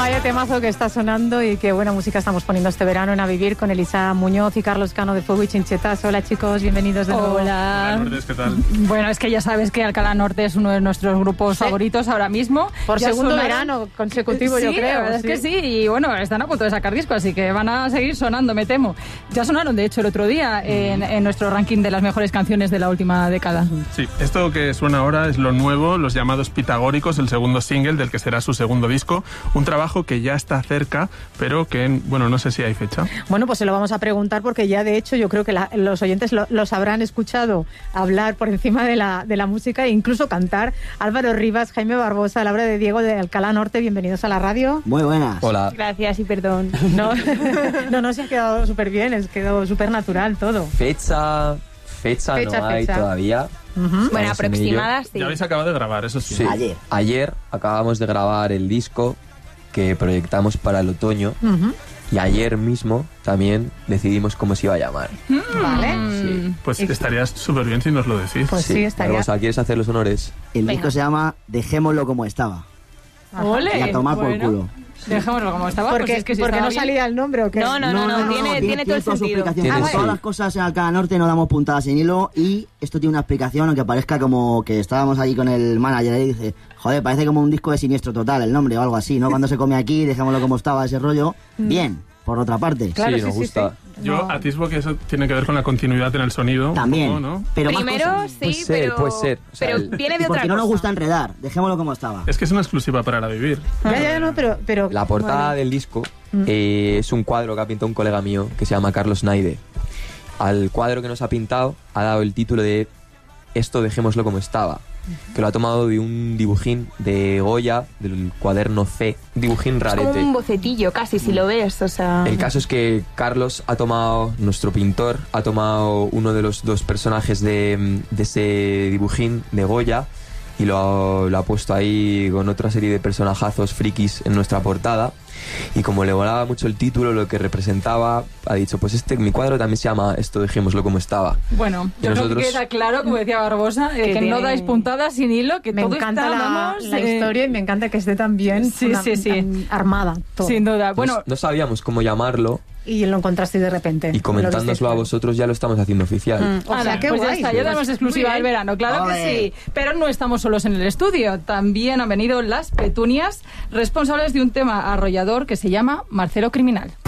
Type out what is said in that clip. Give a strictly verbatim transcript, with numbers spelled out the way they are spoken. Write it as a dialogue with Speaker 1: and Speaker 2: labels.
Speaker 1: Vaya temazo que está sonando y qué buena música estamos poniendo este verano en A Vivir con Elisa Muñoz y Carlos Cano de Fuego y Chinchetas. Hola chicos, bienvenidos de nuevo.
Speaker 2: Hola.
Speaker 3: Hola, Lourdes, ¿qué tal?
Speaker 2: Bueno, es que ya sabes que Alcalá Norte es uno de nuestros grupos
Speaker 1: ¿Sí?
Speaker 2: favoritos ahora mismo.
Speaker 1: Por
Speaker 2: Ya
Speaker 1: segundo
Speaker 2: sonaron...
Speaker 1: verano consecutivo,
Speaker 2: sí,
Speaker 1: yo creo.
Speaker 2: la verdad
Speaker 1: sí.
Speaker 2: es que sí, y bueno, están a punto de sacar disco, así que van a seguir sonando, me temo. Ya sonaron, de hecho, el otro día en, en nuestro ranking de las mejores canciones de la última década.
Speaker 3: Sí, esto que suena ahora es lo nuevo, Los Llamados Pitagóricos, el segundo single del que será su segundo disco. Un trabajo que ya está cerca, pero que, bueno, no sé si hay fecha.
Speaker 1: Bueno, pues se lo vamos a preguntar porque ya de hecho yo creo que la, los oyentes lo, los habrán escuchado hablar por encima de la, de la música e incluso cantar. Álvaro Rivas, Jaime Barbosa, Laura de Diego de Alcalá Norte, bienvenidos a la radio.
Speaker 4: Muy buenas.
Speaker 5: Hola.
Speaker 2: Gracias y perdón.
Speaker 1: No, no, no, se ha quedado súper bien, es quedado súper natural todo.
Speaker 5: Fecha, fecha,
Speaker 1: Fecha,
Speaker 5: no hay
Speaker 1: fecha.
Speaker 5: todavía.
Speaker 1: Uh-huh.
Speaker 5: Estamos
Speaker 2: Bueno,
Speaker 5: en
Speaker 2: aproximadas, sí.
Speaker 3: Ya habéis acabado de grabar, eso sí.
Speaker 5: ello. Sí.
Speaker 4: Ayer.
Speaker 5: Ayer acabamos de grabar el disco que proyectamos para el otoño.
Speaker 1: Uh-huh.
Speaker 5: Y ayer mismo también decidimos cómo se iba a llamar.
Speaker 1: Vale.
Speaker 5: Sí.
Speaker 3: Pues estarías súper bien si nos lo decís.
Speaker 1: Pues sí, estaría.
Speaker 5: Barbosa, ¿quieres hacer los honores?
Speaker 4: El
Speaker 1: Venga.
Speaker 4: disco se llama Dejémoslo como estaba.
Speaker 2: Ole,
Speaker 4: Y a tomar por
Speaker 2: bueno.
Speaker 4: culo.
Speaker 2: Dejémoslo como estaba,
Speaker 1: ¿Por
Speaker 2: porque
Speaker 1: qué?
Speaker 2: es que si
Speaker 1: ¿Porque
Speaker 2: estaba
Speaker 1: no
Speaker 2: bien-
Speaker 1: salía el nombre o qué?
Speaker 6: No, no, no, no, tiene, tiene todo el
Speaker 4: toda su
Speaker 6: sentido.
Speaker 4: explicación.
Speaker 5: Tiene,
Speaker 4: Como
Speaker 5: sí.
Speaker 4: todas las cosas en Alcalá Norte no damos puntadas sin hilo y esto tiene una explicación, aunque parezca como que estábamos allí con el manager y dice, joder, parece como un disco de Siniestro Total el nombre o algo así, ¿no? Cuando se come aquí, dejémoslo como estaba ese rollo. Bien, por otra parte.
Speaker 1: Claro,
Speaker 5: sí,
Speaker 1: sí,
Speaker 5: nos
Speaker 1: sí,
Speaker 5: gusta.
Speaker 1: sí.
Speaker 3: Yo
Speaker 1: No.
Speaker 3: atisbo que eso tiene que ver con la continuidad en el sonido. un
Speaker 4: También.
Speaker 3: poco, ¿no?
Speaker 4: Pero más
Speaker 6: Primero,
Speaker 4: cosas.
Speaker 6: sí,
Speaker 5: Puede ser,
Speaker 6: pero,
Speaker 5: puede ser. O sea,
Speaker 6: pero
Speaker 5: el-
Speaker 6: viene
Speaker 4: Y
Speaker 6: de otra
Speaker 4: porque no nos
Speaker 6: cosa.
Speaker 4: gusta enredar, dejémoslo como estaba.
Speaker 3: Es que es una exclusiva para la Vivir.
Speaker 1: Ya, ya, no, pero... pero
Speaker 5: La portada
Speaker 1: bueno.
Speaker 5: del disco
Speaker 1: Mm.
Speaker 5: eh, es un cuadro que ha pintado un colega mío que se llama Carlos Naide. Al cuadro que nos ha pintado ha dado el título de Esto dejémoslo como estaba, que lo ha tomado de un dibujín de Goya, del cuaderno C, dibujín
Speaker 6: Es como
Speaker 5: rarete.
Speaker 6: un bocetillo casi, si lo ves, o sea...
Speaker 5: El caso es que Carlos ha tomado, nuestro pintor, ha tomado uno de los dos personajes de, de ese dibujín de Goya y lo ha, lo ha puesto ahí con otra serie de personajazos frikis en nuestra portada. Y como le volaba mucho el título, lo que representaba, ha dicho, pues este mi cuadro también se llama Esto dejémoslo como estaba.
Speaker 2: Bueno,
Speaker 5: Y
Speaker 2: yo creo
Speaker 5: nosotros-
Speaker 2: que queda claro, como decía Barbosa, eh, que,
Speaker 6: Que
Speaker 2: no
Speaker 6: tiene-
Speaker 2: dais puntadas sin hilo, que
Speaker 1: Me
Speaker 2: todo
Speaker 1: encanta
Speaker 2: está,
Speaker 1: la,
Speaker 2: vamos,
Speaker 1: la
Speaker 2: eh,
Speaker 1: historia y me encanta que esté tan bien
Speaker 2: Sí,
Speaker 1: una-
Speaker 2: sí, sí.
Speaker 1: tan armada. Todo.
Speaker 2: sin duda.
Speaker 5: No-
Speaker 2: Bueno,
Speaker 5: no sabíamos cómo llamarlo
Speaker 1: Y lo encontraste de repente.
Speaker 5: y comentándoslo
Speaker 1: Lo visteis
Speaker 5: a
Speaker 1: claro.
Speaker 5: vosotros ya lo estamos haciendo oficial.
Speaker 1: Mm, o
Speaker 2: Ala,
Speaker 1: sea, qué
Speaker 2: pues ya
Speaker 1: guay.
Speaker 2: está, ya tenemos exclusiva
Speaker 1: Muy
Speaker 2: del
Speaker 1: bien.
Speaker 2: verano, claro
Speaker 4: Ole.
Speaker 2: que sí. Pero no estamos solos en el estudio, también han venido las Petunias, responsables de un tema arrollador que se llama Marcelo Criminal.